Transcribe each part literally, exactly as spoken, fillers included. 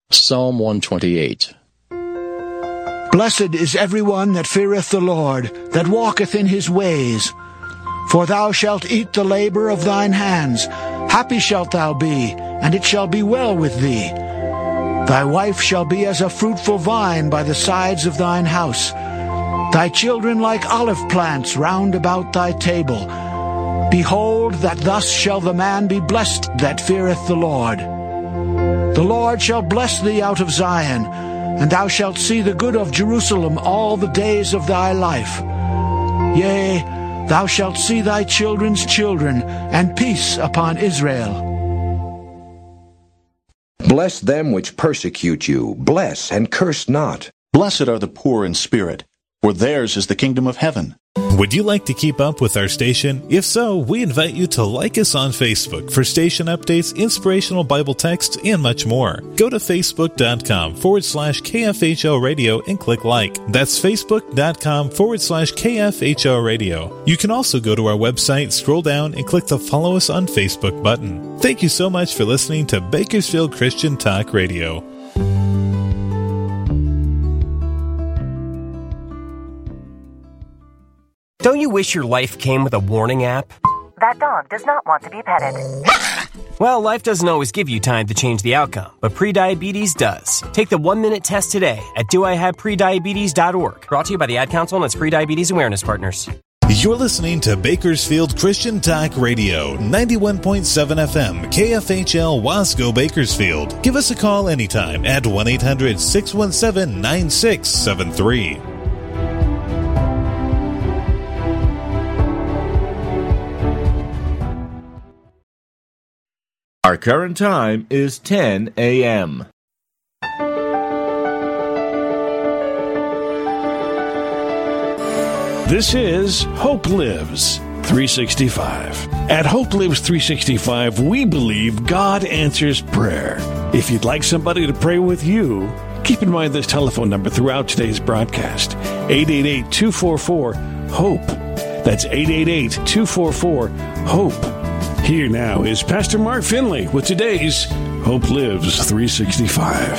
Psalm one twenty-eight. Blessed is everyone that feareth the Lord, that walketh in his ways. For thou shalt eat the labor of thine hands. Happy shalt thou be, and it shall be well with thee. Thy wife shall be as a fruitful vine by the sides of thine house, thy children like olive plants round about thy table. Behold, that thus shall the man be blessed that feareth the Lord. The Lord shall bless thee out of Zion, and thou shalt see the good of Jerusalem all the days of thy life. Yea, thou shalt see thy children's children, and peace upon Israel. Bless them which persecute you. Bless and curse not. Blessed are the poor in spirit, for theirs is the kingdom of heaven. Would you like to keep up with our station? If so, we invite you to like us on Facebook for station updates, inspirational Bible texts, and much more. Go to facebook.com forward slash KFHO radio and click like. That's facebook.com forward slash KFHO radio. You can also go to our website, scroll down, and click the follow us on Facebook button. Thank you so much for listening to Bakersfield Christian Talk Radio. Don't you wish your life came with a warning app? That dog does not want to be petted. Well, life doesn't always give you time to change the outcome, but prediabetes does. Take the one-minute test today at do I have prediabetes dot org. Brought to you by the Ad Council and its Prediabetes Awareness Partners. You're listening to Bakersfield Christian Talk Radio, ninety-one point seven F M, K F H L Wasco Bakersfield. Give us a call anytime at one eight hundred six one seven nine six seven three. Our current time is ten a.m. This is Hope Lives three sixty-five. At Hope Lives three sixty-five, we believe God answers prayer. If you'd like somebody to pray with you, keep in mind this telephone number throughout today's broadcast, eight eight eight, two four four, HOPE. That's eight eight eight, two four four, HOPE. Here now is Pastor Mark Finley with today's Hope Lives three sixty-five.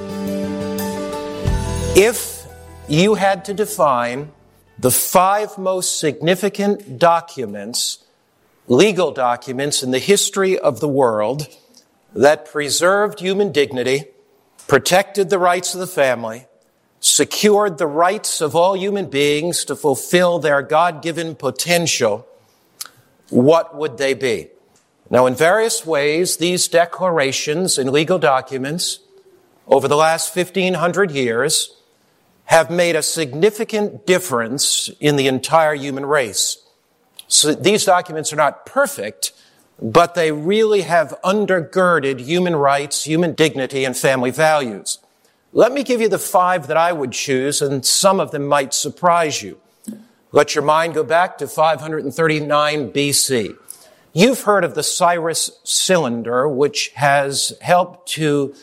If you had to define the five most significant documents, legal documents in the history of the world that preserved human dignity, protected the rights of the family, secured the rights of all human beings to fulfill their God-given potential, what would they be? Now, in various ways, these declarations and legal documents over the last fifteen hundred years have made a significant difference in the entire human race. So these documents are not perfect, but they really have undergirded human rights, human dignity, and family values. Let me give you the five that I would choose, and some of them might surprise you. Let your mind go back to five hundred thirty-nine B C. You've heard of the Cyrus Cylinder, which has helped to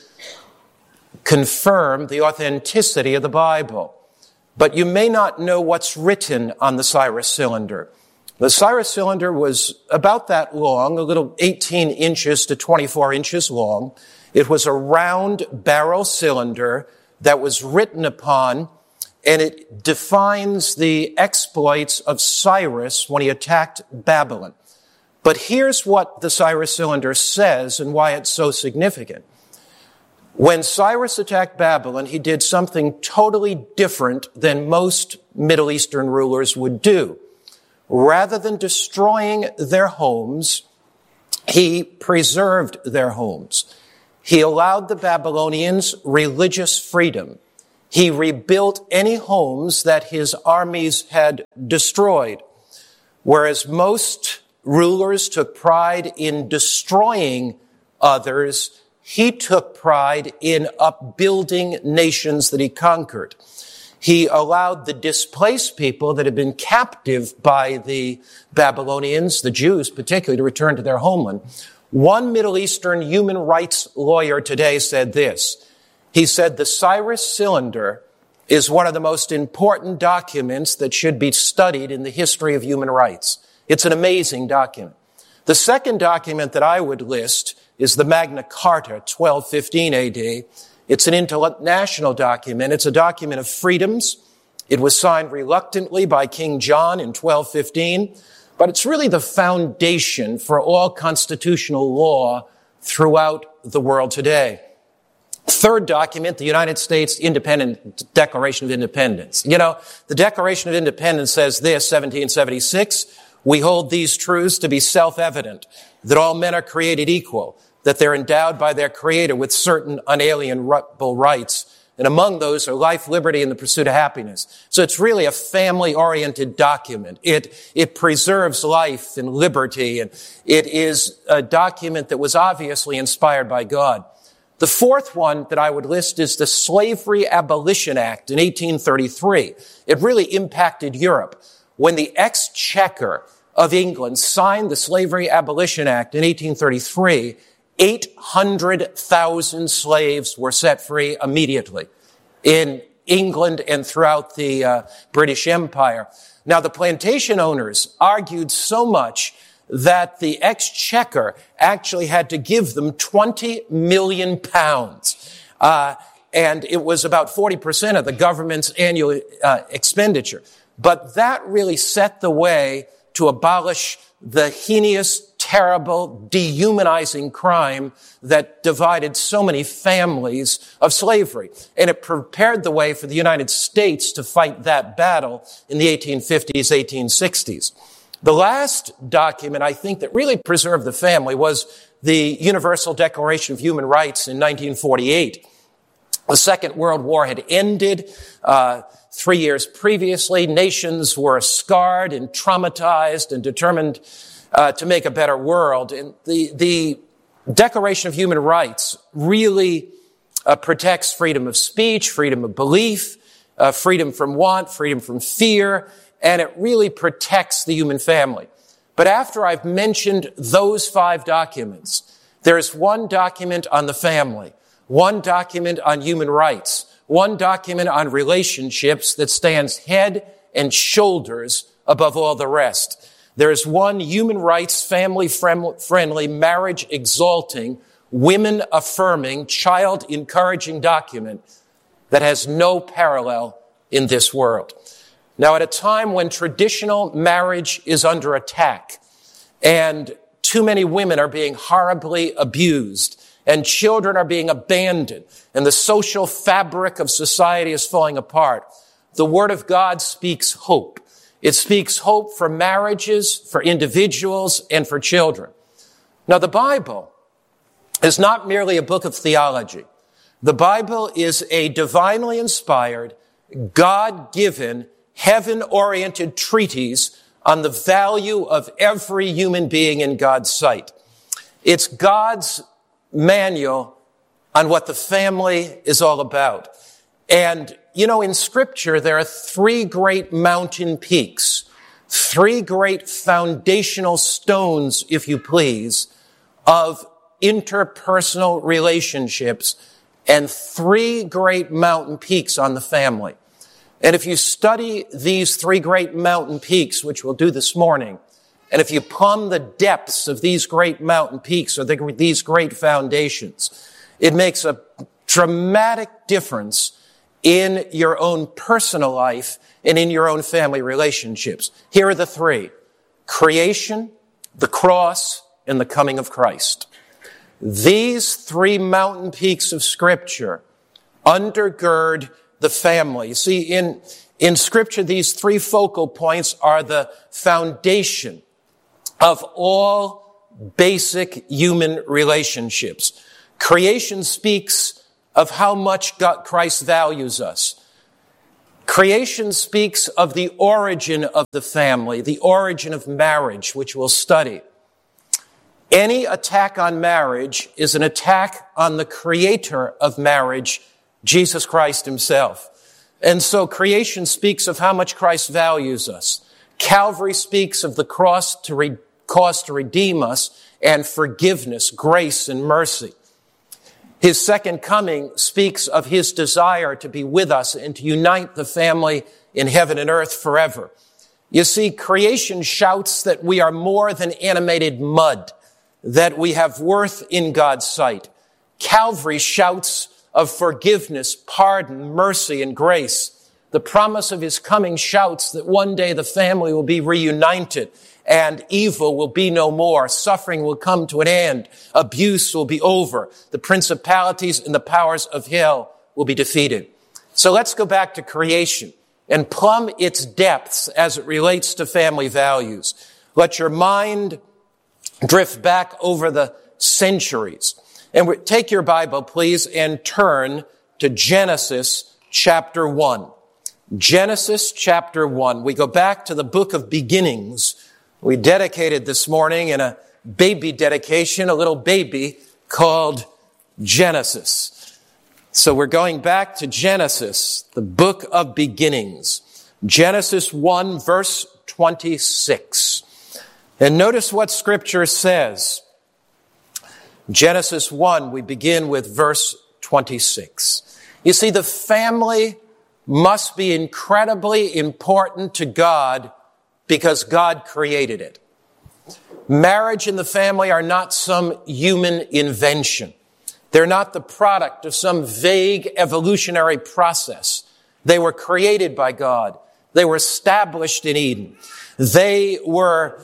confirm the authenticity of the Bible. But you may not know what's written on the Cyrus Cylinder. The Cyrus Cylinder was about that long, a little eighteen inches to twenty-four inches long. It was a round barrel cylinder that was written upon, and it defines the exploits of Cyrus when he attacked Babylon. But here's what the Cyrus Cylinder says and why it's so significant. When Cyrus attacked Babylon, he did something totally different than most Middle Eastern rulers would do. Rather than destroying their homes, he preserved their homes. He allowed the Babylonians religious freedom. He rebuilt any homes that his armies had destroyed. Whereas most rulers took pride in destroying others, he took pride in upbuilding nations that he conquered. He allowed the displaced people that had been captive by the Babylonians, the Jews particularly, to return to their homeland. One Middle Eastern human rights lawyer today said this. He said, the Cyrus Cylinder is one of the most important documents that should be studied in the history of human rights. It's an amazing document. The second document that I would list is the Magna Carta, twelve fifteen A D. It's an international document. It's a document of freedoms. It was signed reluctantly by King John in twelve fifteen, but it's really the foundation for all constitutional law throughout the world today. Third document, the United States Independent Declaration of Independence. You know, the Declaration of Independence says this, seventeen seventy-six, we hold these truths to be self-evident, that all men are created equal, that they're endowed by their Creator with certain unalienable rights, and among those are life, liberty, and the pursuit of happiness. So it's really a family-oriented document. It, it preserves life and liberty, and it is a document that was obviously inspired by God. The fourth one that I would list is the Slavery Abolition Act in eighteen thirty-three. It really impacted Europe. When the Exchequer of England signed the Slavery Abolition Act in eighteen thirty-three, eight hundred thousand slaves were set free immediately in England and throughout the uh, British Empire. Now, the plantation owners argued so much that the Exchequer actually had to give them twenty million pounds. Uh, and it was about forty percent of the government's annual uh, expenditure. But that really set the way to abolish the heinous, terrible, dehumanizing crime that divided so many families of slavery. And it prepared the way for the United States to fight that battle in the eighteen fifties, eighteen sixties. The last document, I think, that really preserved the family was the Universal Declaration of Human Rights in nineteen forty-eight. The Second World War had ended uh, three years previously. Nations were scarred and traumatized and determined uh, to make a better world. And the, the Declaration of Human Rights really uh, protects freedom of speech, freedom of belief, uh, freedom from want, freedom from fear, and it really protects the human family. But after I've mentioned those five documents, there's one document on the family, one document on human rights, one document on relationships that stands head and shoulders above all the rest. There's one human rights, family-friendly, marriage-exalting, women-affirming, child-encouraging document that has no parallel in this world. Now, at a time when traditional marriage is under attack and too many women are being horribly abused and children are being abandoned and the social fabric of society is falling apart, the Word of God speaks hope. It speaks hope for marriages, for individuals, and for children. Now, the Bible is not merely a book of theology. The Bible is a divinely inspired, God-given, heaven-oriented treatise on the value of every human being in God's sight. It's God's manual on what the family is all about. And, you know, in Scripture, there are three great mountain peaks, three great foundational stones, if you please, of interpersonal relationships, and three great mountain peaks on the family. And if you study these three great mountain peaks, which we'll do this morning, and if you plumb the depths of these great mountain peaks or the, these great foundations, it makes a dramatic difference in your own personal life and in your own family relationships. Here are the three: creation, the cross, and the coming of Christ. These three mountain peaks of Scripture undergird the family. You see, in, in Scripture, these three focal points are the foundation of all basic human relationships. Creation speaks of how much God, Christ values us. Creation speaks of the origin of the family, the origin of marriage, which we'll study. Any attack on marriage is an attack on the creator of marriage, Jesus Christ himself. And so creation speaks of how much Christ values us. Calvary speaks of the cross to re- cost to redeem us, and forgiveness, grace, and mercy. His second coming speaks of his desire to be with us and to unite the family in heaven and earth forever. You see, creation shouts that we are more than animated mud, that we have worth in God's sight. Calvary shouts of forgiveness, pardon, mercy, and grace. The promise of his coming shouts that one day the family will be reunited and evil will be no more. Suffering will come to an end. Abuse will be over. The principalities and the powers of hell will be defeated. So let's go back to creation and plumb its depths as it relates to family values. Let your mind drift back over the centuries. And take your Bible, please, and turn to Genesis chapter one. Genesis chapter one. We go back to the book of beginnings. We dedicated this morning in a baby dedication, a little baby called Genesis. So we're going back to Genesis, the book of beginnings. Genesis one, verse twenty-six. And notice what Scripture says. Genesis one, we begin with verse twenty-six. You see, the family must be incredibly important to God because God created it. Marriage and the family are not some human invention. They're not the product of some vague evolutionary process. They were created by God. They were established in Eden. They were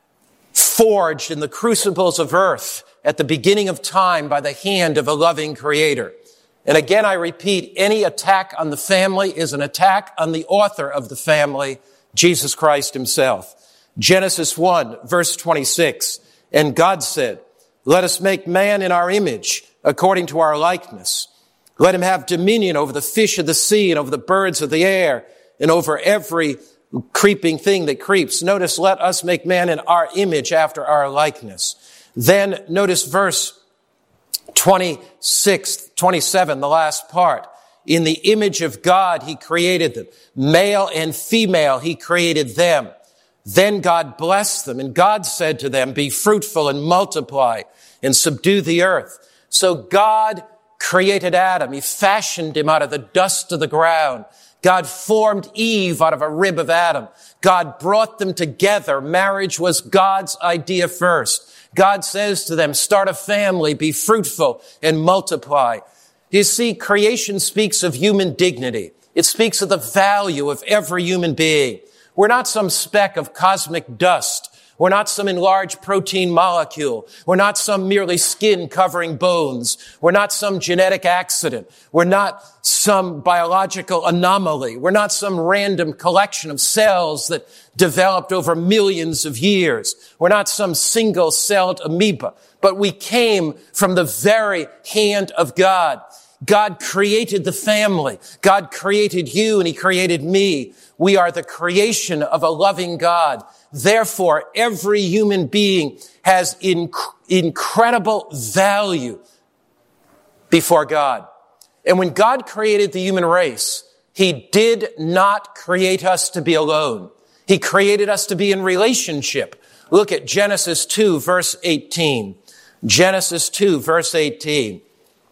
forged in the crucibles of earth at the beginning of time by the hand of a loving Creator. And again, I repeat, any attack on the family is an attack on the author of the family, Jesus Christ himself. Genesis one, verse twenty-six. And God said, "Let us make man in our image, according to our likeness. Let him have dominion over the fish of the sea and over the birds of the air and over every creeping thing that creeps." Notice, let us make man in our image after our likeness. Then notice verse twenty-six, twenty-seven, the last part. In the image of God, he created them. Male and female, he created them. Then God blessed them, and God said to them, "Be fruitful and multiply and subdue the earth." So God created Adam. He fashioned him out of the dust of the ground. God formed Eve out of a rib of Adam. God brought them together. Marriage was God's idea first. God says to them, start a family, be fruitful, and multiply. You see, creation speaks of human dignity. It speaks of the value of every human being. We're not some speck of cosmic dust. We're not some enlarged protein molecule. We're not some merely skin covering bones. We're not some genetic accident. We're not some biological anomaly. We're not some random collection of cells that developed over millions of years. We're not some single-celled amoeba. But we came from the very hand of God. God created the family. God created you and he created me. We are the creation of a loving God. Therefore, every human being has inc- incredible value before God. And when God created the human race, he did not create us to be alone. He created us to be in relationship. Look at Genesis two, verse eighteen. Genesis two, verse eighteen.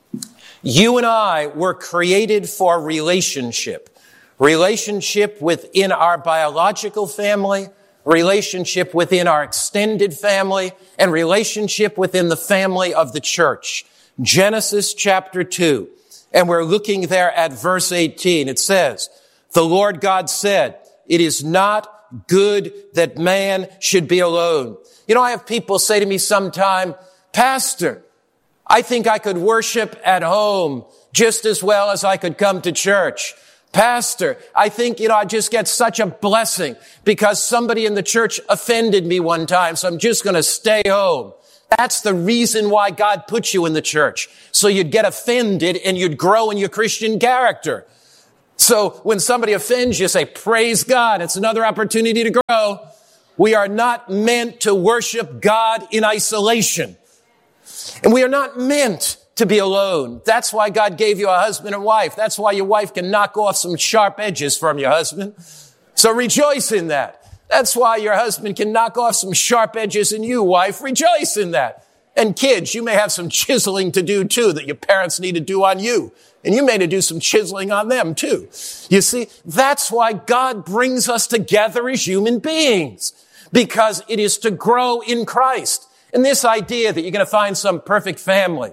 You and I were created for relationship. Relationship within our biological family, relationship within our extended family, and relationship within the family of the church. Genesis chapter two. And we're looking there at verse eighteen. It says, the Lord God said, it is not good that man should be alone. You know, I have people say to me sometime, Pastor, I think I could worship at home just as well as I could come to church. Pastor, I think, you know, I just get such a blessing because somebody in the church offended me one time, so I'm just going to stay home. That's the reason why God put you in the church, so you'd get offended and you'd grow in your Christian character. So when somebody offends you, say, praise God, it's another opportunity to grow. We are not meant to worship God in isolation. And we are not meant to be alone. That's why God gave you a husband and wife. That's why your wife can knock off some sharp edges from your husband. So rejoice in that. That's why your husband can knock off some sharp edges in you, wife. Rejoice in that. And kids, you may have some chiseling to do too that your parents need to do on you. And you may need to do some chiseling on them too. You see, that's why God brings us together as human beings. Because it is to grow in Christ. And this idea that you're going to find some perfect family,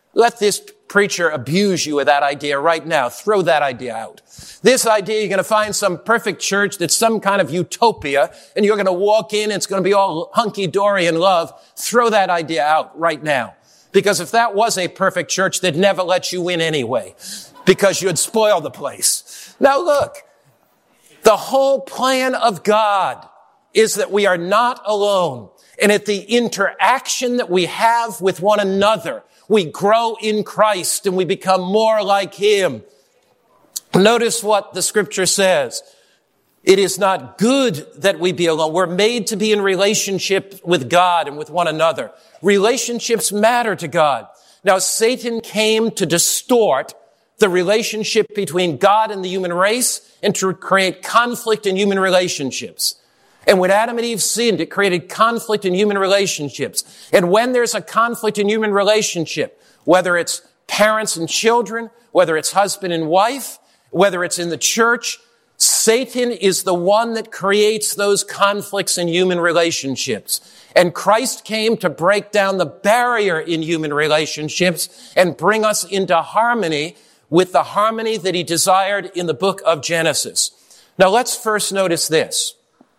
Let this preacher abuse you with that idea right now. Throw that idea out. This idea, you're going to find some perfect church that's some kind of utopia, and you're going to walk in, and it's going to be all hunky-dory in love. Throw that idea out right now. Because if that was a perfect church, they'd never let you in anyway, because you'd spoil the place. Now look, the whole plan of God is that we are not alone. And at the interaction that we have with one another, we grow in Christ and we become more like Him. Notice what the scripture says. It is not good that we be alone. We're made to be in relationship with God and with one another. Relationships matter to God. Now, Satan came to distort the relationship between God and the human race and to create conflict in human relationships. And when Adam and Eve sinned, it created conflict in human relationships. And when there's a conflict in human relationship, whether it's parents and children, whether it's husband and wife, whether it's in the church, Satan is the one that creates those conflicts in human relationships. And Christ came to break down the barrier in human relationships and bring us into harmony with the harmony that He desired in the book of Genesis. Now let's first notice this.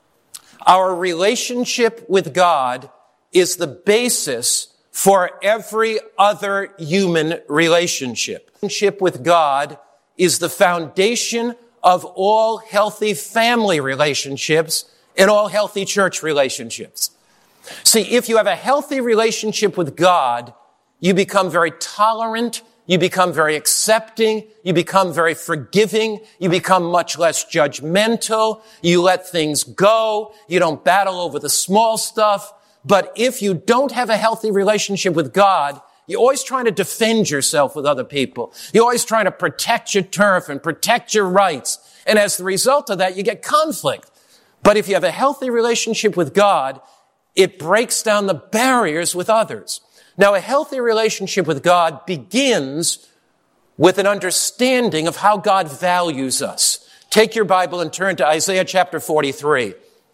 Our relationship with God is the basis for every other human relationship. Relationship with God is the foundation of all healthy family relationships and all healthy church relationships. See, if you have a healthy relationship with God, you become very tolerant, you become very accepting, you become very forgiving, you become much less judgmental, you let things go, you don't battle over the small stuff. But if you don't have a healthy relationship with God, you're always trying to defend yourself with other people. You're always trying to protect your turf and protect your rights. And as the result of that, you get conflict. But if you have a healthy relationship with God, it breaks down the barriers with others. Now, a healthy relationship with God begins with an understanding of how God values us. Take your Bible and turn to Isaiah chapter forty-three.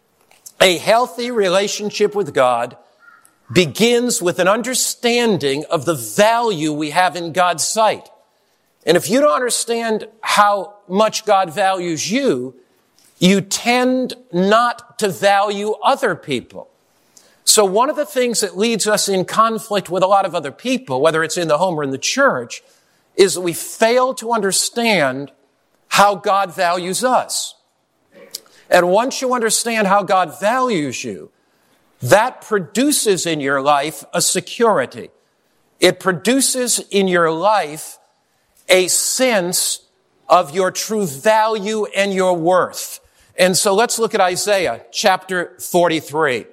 A healthy relationship with God begins with an understanding of the value we have in God's sight. And if you don't understand how much God values you, you tend not to value other people. So one of the things that leads us in conflict with a lot of other people, whether it's in the home or in the church, is that we fail to understand how God values us. And once you understand how God values you, that produces in your life a security. It produces in your life a sense of your true value and your worth. And so let's look at Isaiah chapter forty-three.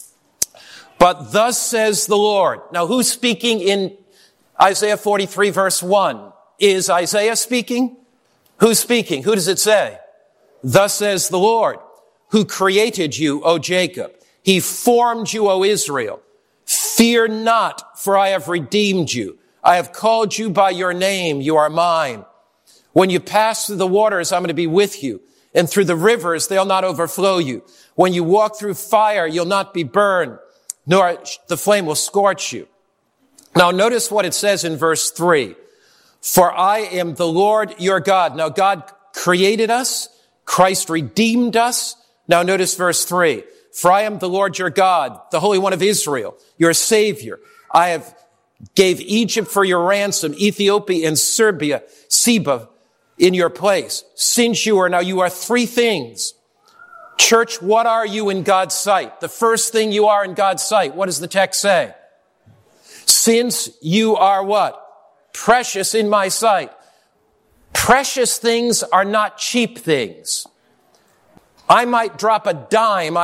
But thus says the Lord. Now, who's speaking in Isaiah forty-three verse one? Is Isaiah speaking? Who's speaking? Who does it say? Thus says the Lord, who created you, O Jacob. He formed you, O Israel. Fear not, for I have redeemed you. I have called you by your name. You are mine. When you pass through the waters, I'm going to be with you. And through the rivers, they'll not overflow you. When you walk through fire, you'll not be burned, nor the flame will scorch you. Now notice what it says in verse three. For I am the Lord your God. Now God created us. Christ redeemed us. Now notice verse three. For I am the Lord your God, the Holy One of Israel, your Savior. I have gave Egypt for your ransom, Ethiopia and Serbia, Seba in your place. Since you are, now you are three things. Church, what are you in God's sight? The first thing you are in God's sight, what does the text say? Since you are what? Precious in my sight. Precious things are not cheap things. I might drop a dime out